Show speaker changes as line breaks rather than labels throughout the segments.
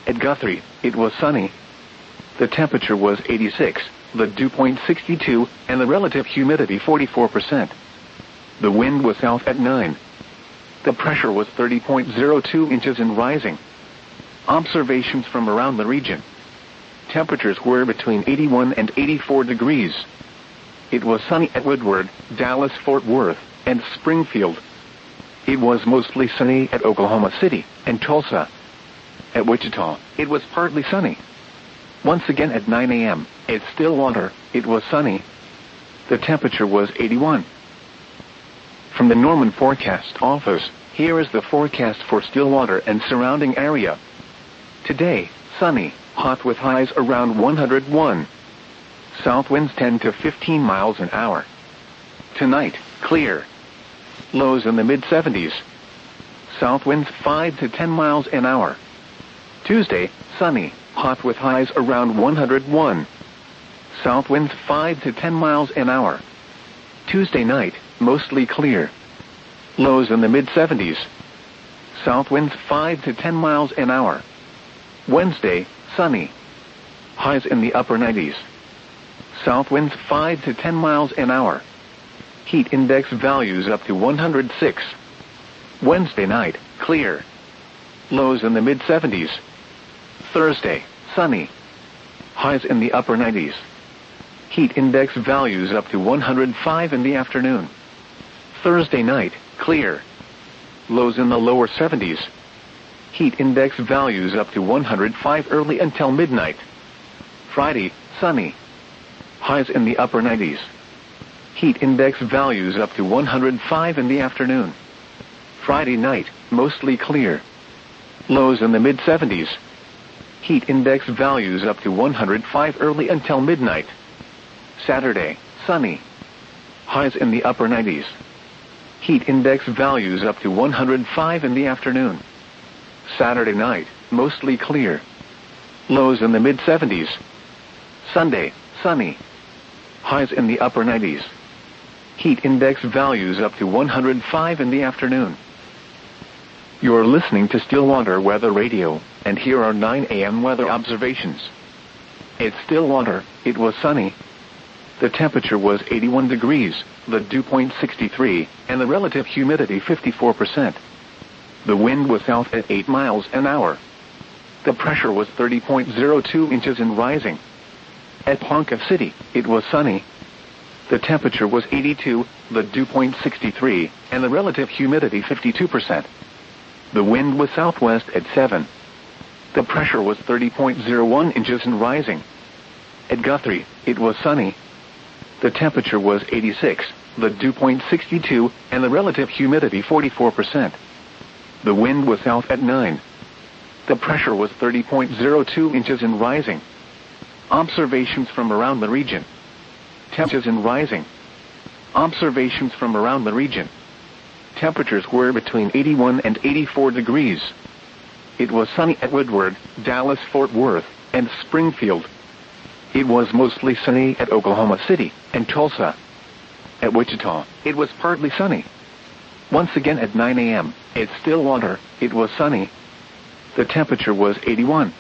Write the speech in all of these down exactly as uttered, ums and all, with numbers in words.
At Guthrie, it was sunny. The temperature was eighty-six, the dew point sixty-two, and the relative humidity forty-four percent. The wind was south at nine. The pressure was thirty point zero two inches and rising. Observations from around the region. Temperatures were between eighty-one and eighty-four degrees. It was sunny at Woodward, Dallas, Fort Worth, and Springfield. It was mostly sunny at Oklahoma City and Tulsa. At Wichita, it was partly sunny. Once again at nine a m, at Stillwater, it was sunny. The temperature was eighty-one. From the Norman Forecast Office, here is the forecast for Stillwater and surrounding area. Today, sunny, hot with highs around one hundred one. South winds ten to fifteen miles an hour. Tonight, clear. Lows in the mid seventies. South winds five to ten miles an hour. Tuesday, sunny, hot with highs around one hundred one. South winds five to ten miles an hour. Tuesday night, mostly clear. Lows in the mid seventies. South winds five to ten miles an hour. Wednesday, sunny. Highs in the upper nineties. South winds five to ten miles an hour. Heat index values up to one hundred six. Wednesday night, clear. Lows in the mid seventies. Thursday, sunny. Highs in the upper nineties. Heat index values up to one hundred five in the afternoon. Thursday night, clear. Lows in the lower seventies. Heat index values up to one hundred five early until midnight. Friday, sunny. Highs in the upper nineties. Heat index values up to one hundred five in the afternoon. Friday night, mostly clear. Lows in the mid seventies. Heat index values up to one hundred five early until midnight. Saturday, sunny. Highs in the upper nineties. Heat index values up to one hundred five in the afternoon. Saturday night, mostly clear. Lows in the mid seventies. Sunday, sunny. Highs in the upper nineties. Heat index values up to one hundred five in the afternoon. You're listening to Stillwater Weather Radio, and here are nine a m weather observations. At Stillwater, it was sunny. The temperature was eighty-one degrees, the dew point sixty-three, and the relative humidity fifty-four percent. The wind was south at eight miles an hour. The pressure was thirty point zero two inches and rising. At Ponca City, it was sunny. The temperature was eighty-two, the dew point sixty-three, and the relative humidity fifty-two percent. The wind was southwest at seven. The pressure was thirty point zero one inches and rising. At Guthrie, it was sunny. The temperature was eighty-six, the dew point sixty-two, and the relative humidity forty-four percent. The wind was south at nine. The pressure was thirty point zero two inches and rising. Observations from around the region. Temperatures and rising. Observations from around the region. Temperatures were between eighty-one and eighty-four degrees. It was sunny at Woodward, Dallas, Fort Worth, and Springfield. It was mostly sunny at Oklahoma City and Tulsa. At Wichita, it was partly sunny. Once again at nine a m, at Stillwater, it was sunny. The temperature was eighty-one.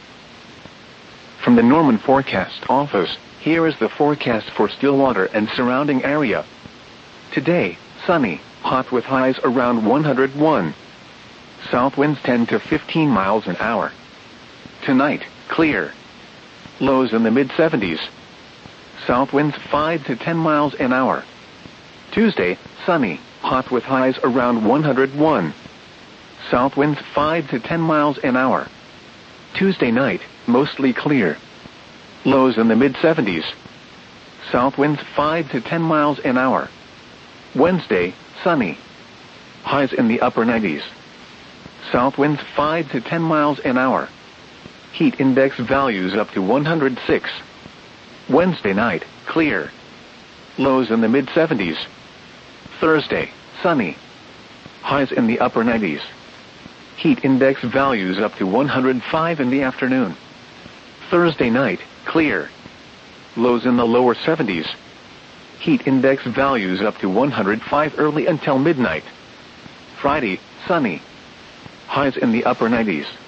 From the Norman Forecast Office, here is the forecast for Stillwater and surrounding area. Today, sunny, hot with highs around one hundred one. South winds ten to fifteen miles an hour. Tonight, clear. Lows in the mid seventies. South winds five to ten miles an hour. Tuesday, sunny, hot with highs around one hundred one. South winds five to ten miles an hour. Tuesday night, mostly clear. Lows in the mid seventies. South winds five to ten miles an hour. Wednesday, sunny. Highs in the upper nineties. South winds five to ten miles an hour. Heat index values up to one hundred six. Wednesday night, clear. Lows in the mid seventies. Thursday, sunny. Highs in the upper nineties. Heat index values up to one hundred five in the afternoon. Thursday night, clear. Lows in the lower seventies. Heat index values up to one hundred five early until midnight. Friday, sunny. Highs in the upper nineties.